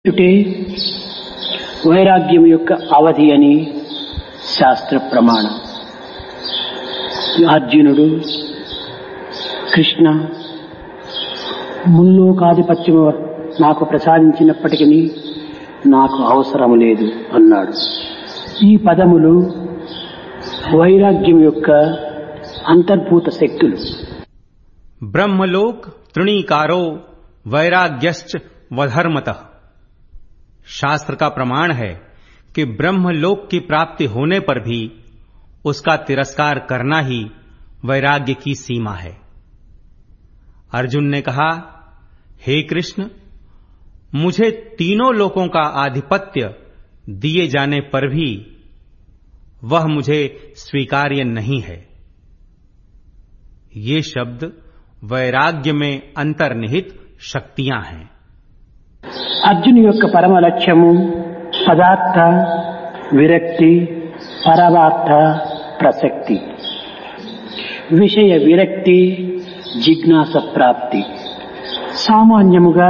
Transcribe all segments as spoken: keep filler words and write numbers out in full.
అంటే వైరాగ్యం యొక్క అవధి అని శాస్త్ర ప్రమాణం. అర్జునుడు కృష్ణ ముల్లోకాధిపత్యము నాకు ప్రసాదించినప్పటికీ నాకు అవసరం లేదు అన్నాడు. ఈ పదములు వైరాగ్యం యొక్క అంతర్భూత శక్తులు. ब्रह्मलोक तृणीकारो वैराग्यश्च वधर्मतः. शास्त्र का प्रमाण है कि ब्रह्मलोक की प्राप्ति होने पर भी उसका तिरस्कार करना ही वैराग्य की सीमा है. अर्जुन ने कहा, हे कृष्ण, मुझे तीनों लोकों का आधिपत्य दिए जाने पर भी वह मुझे स्वीकार्य नहीं है. ये शब्द వైరాగ్య में अंतर्निहित शक्तियां हैं. అర్జును యొక్క పరమ లక్ష్యము పదార్థ విరక్తి, పరమార్థ ప్రసక్తి, విషయ విరక్తి, జిజ్ఞాస ప్రాప్తి. సామాన్యముగా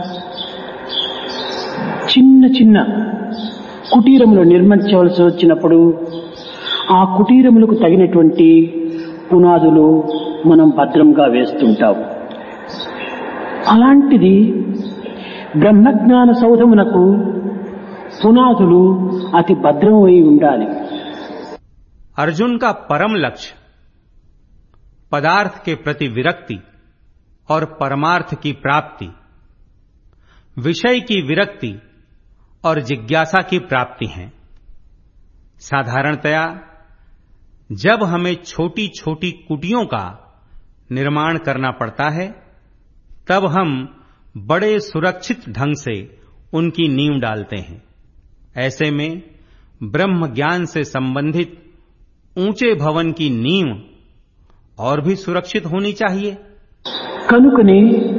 చిన్న చిన్న కుటీరములు నిర్మించవలసి వచ్చినప్పుడు ఆ కుటీరములకు తగినటువంటి పునాదులు మనం భద్రంగా వేస్తుంటాం. అలాంటిది బ్రహ్మజ్ఞాన సౌధమునకు పునాదులు అతి భద్రమై ఉండాలి. अर्जुन का परम लक्ष्य पदार्थ के प्रति विरक्ति और परमार्थ की प्राप्ति, विषय की विरक्ति और जिज्ञासा की प्राप्ति है. साधारणतया जब हमें छोटी छोटी कुटियों का निर्माण करना पड़ता है तब हम बड़े सुरक्षित ढंग से उनकी नींव डालते हैं. ऐसे में ब्रह्म ज्ञान से संबंधित ऊंचे भवन की नींव और भी सुरक्षित होनी चाहिए. కనుకనే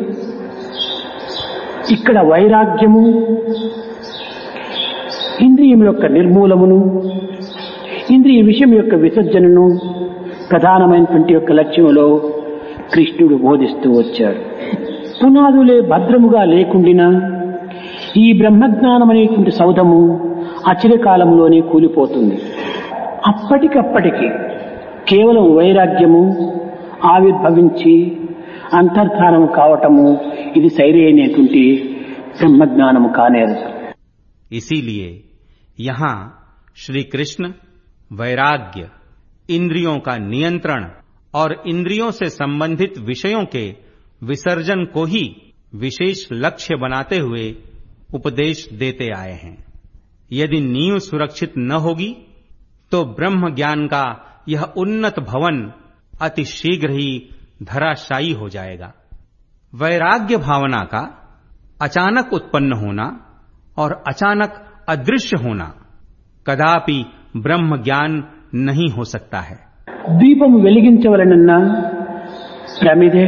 ఇక్కడ వైరాగ్యము, ఇంద్రియం యొక్క నిర్మూలమును, ఇంద్రియ విషయం యొక్క విసర్జనను ప్రధానమైనటువంటి యొక్క లక్ష్యంలో కృష్ణుడు బోధిస్తూ వచ్చాడు. పునాదులే భద్రముగా లేకుండినా ఈ బ్రహ్మజ్ఞానం అనేటువంటి సౌధము అచిరకాలంలోనే కూలిపోతుంది. అప్పటికప్పటికి కేవలం వైరాగ్యము ఆవిర్భవించి అంతర్ధానము కావటము ఇది సరైనటువంటి బ్రహ్మజ్ఞానము కానేరు. इसीलिए यहाँ श्री कृष्ण वैराग्य, इंद्रियों का नियंत्रण और इंद्रियों से संबंधित विषयों के विसर्जन को ही विशेष लक्ष्य बनाते हुए उपदेश देते आए हैं. यदि नींव सुरक्षित न होगी तो ब्रह्म ज्ञान का यह उन्नत भवन अति शीघ्र ही धराशायी हो जाएगा. वैराग्य भावना का अचानक उत्पन्न होना और अचानक अदृश्य होना कदापि ब्रह्म ज्ञान नहीं हो सकता है. దీపము వెలిగించవలనన్నా ప్రమిదె,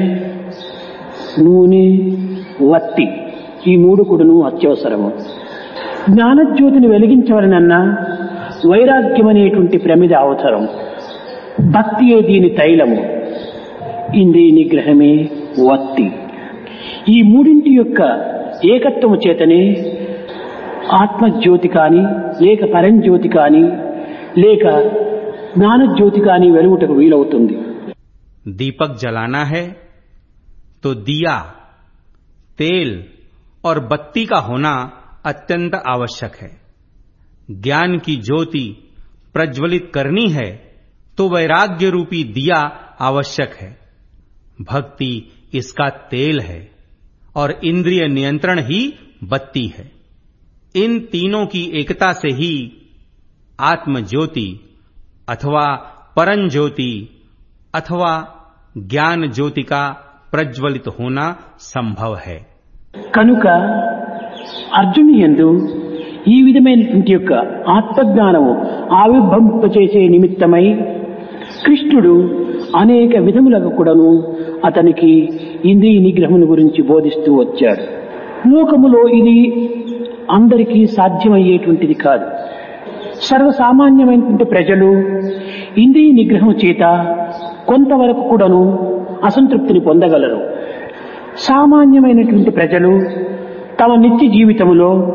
నూనె, వత్తి ఈ మూడు కూడాను అత్యవసరము. జ్ఞానజ్యోతిని వెలిగించవలనన్నా వైరాగ్యం అనేటువంటి ప్రమిద అవసరం. భక్తియే దీని తైలము, ఇంద్రియ నిగ్రహమే వత్తి. ఈ మూడింటి యొక్క ఏకత్వము చేతనే ఆత్మజ్యోతి కాని, లేక పరంజ్యోతి కాని, లేక ज्ञानज्योति का వెలుగుటకు వీలవుతుంది. दीपक जलाना है तो दिया, तेल और बत्ती का होना अत्यंत आवश्यक है. ज्ञान की ज्योति प्रज्वलित करनी है तो वैराग्य रूपी दिया आवश्यक है. भक्ति इसका तेल है और इंद्रिय नियंत्रण ही बत्ती है. इन तीनों की एकता से ही आत्म ज्योति अथवा परम ज्योति अथवा ज्ञान ज्योति का प्रज्वलित होना संभव है. కనుక అర్జును యందు ఈ విధమైనటువంటి యొక్క ఆత్మజ్ఞానము ఆవిర్భవింపచేసే నిమిత్తమై కృష్ణుడు అనేక విధములుగా కూడాను అతనికి ఇంద్రియ నిగ్రహమును గురించి బోధిస్తూ వచ్చాడు. లోకములో ఇది అందరికీ సాధ్యమయ్యేటువంటిది కాదు. సర్వసామాన్యమైనటువంటి ప్రజలు ఇంద్రియ నిగ్రహం చేత కొంతవరకు కూడాను అసంతృప్తిని పొందగలరు. సామాన్యమైనటువంటి ప్రజలు తమ నిత్య జీవితంలో